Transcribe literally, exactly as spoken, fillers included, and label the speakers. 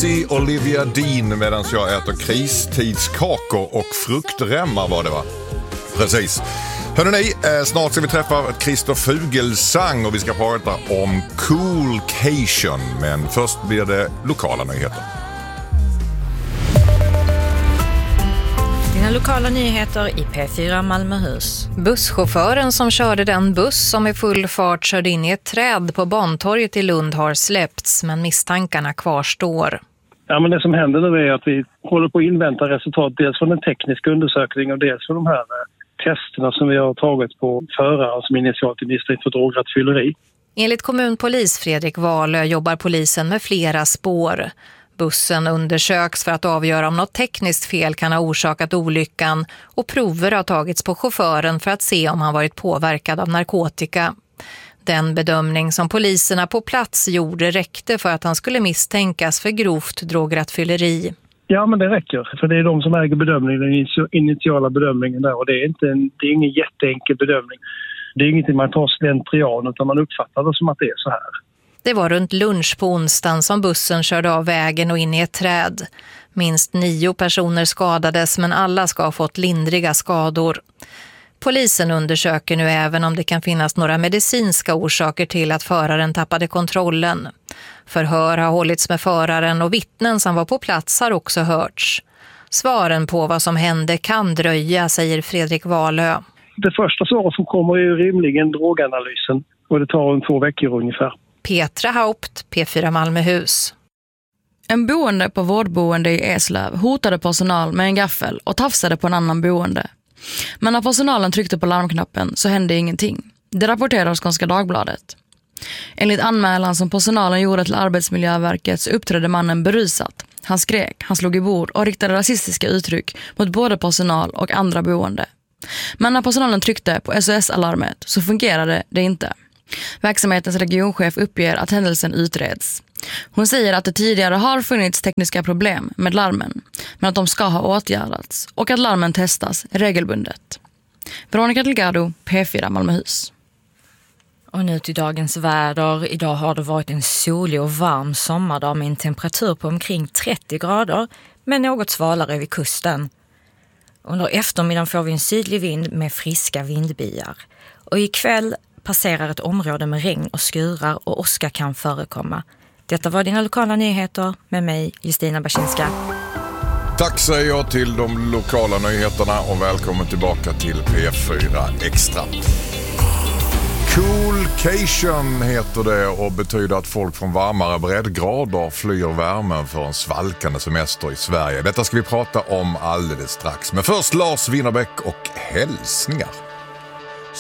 Speaker 1: Easy Olivia Dean medan jag äter kristidskakor och fruktremmar var det va? Precis. Hörrni, eh, snart ska vi träffa Christer Fuglesang och vi ska prata om Coolcation. Men först blir det lokala nyheter.
Speaker 2: Dina lokala nyheter i P fyra Malmöhus.
Speaker 3: Busschauffören som körde den buss som i full fart körde in i ett träd på Bantorget i Lund har släppts, men misstankarna kvarstår.
Speaker 4: Ja, men det som händer nu är att vi håller på att invänta resultat dels från en teknisk undersökning och dels från de här testerna som vi har tagit på förare som initialt är misstänkt för drograttfylleri.
Speaker 3: Enligt kommunpolis Fredrik Wahlö jobbar polisen med flera spår. Bussen undersöks för att avgöra om något tekniskt fel kan ha orsakat olyckan och prover har tagits på chauffören för att se om han varit påverkad av narkotika. Den bedömning som poliserna på plats gjorde räckte för att han skulle misstänkas för grovt drograttfylleri.
Speaker 4: Ja, men det räcker. För det är de som äger bedömningen, den initiala bedömningen där. Och det är, inte en, det är ingen jätteenkel bedömning. Det är ingenting man tar slentrian utan man uppfattar det som att det är så här.
Speaker 3: Det var runt lunch på onsdagen som bussen körde av vägen och in i ett träd. Minst nio personer skadades men alla ska ha fått lindriga skador. Polisen undersöker nu även om det kan finnas några medicinska orsaker till att föraren tappade kontrollen. Förhör har hållits med föraren och vittnen som var på plats har också hörts. Svaren på vad som hände kan dröja, säger Fredrik Wahlö.
Speaker 4: Det första svaret som kommer är ju rimligen droganalysen och det tar en två veckor ungefär.
Speaker 3: Petra Haupt, P fyra Malmöhus.
Speaker 5: En boende på vårdboende i Eslöv hotade personal med en gaffel och tafsade på en annan boende. Men när personalen tryckte på larmknappen så hände ingenting. Det rapporterar Skånska Dagbladet. Enligt anmälan som personalen gjorde till Arbetsmiljöverket så uppträdde mannen berusat. Han skrek, han slog i bord och riktade rasistiska uttryck mot både personal och andra boende. Men när personalen tryckte på S O S-alarmet så fungerade det inte. Verksamhetens regionchef uppger att händelsen utreds. Hon säger att det tidigare har funnits tekniska problem med larmen, men att de ska ha åtgärdats och att larmen testas regelbundet. Veronica Delgado, P fyra Malmöhus.
Speaker 2: Och nu till dagens väder. Idag har det varit en solig och varm sommardag med en temperatur på omkring trettio grader, men något svalare vid kusten. Under eftermiddagen får vi en sydlig vind med friska vindbyar. Och ikväll passerar ett område med regn och skurar och åska kan förekomma. Detta var dina lokala nyheter med mig, Justina Baczynska.
Speaker 1: Tack säger jag till de lokala nyheterna och välkommen tillbaka till P fyra Extra. Coolcation heter det och betyder att folk från varmare breddgrader flyr värmen för en svalkande semester i Sverige. Detta ska vi prata om alldeles strax. Men först Lars Winnerbäck och hälsningar.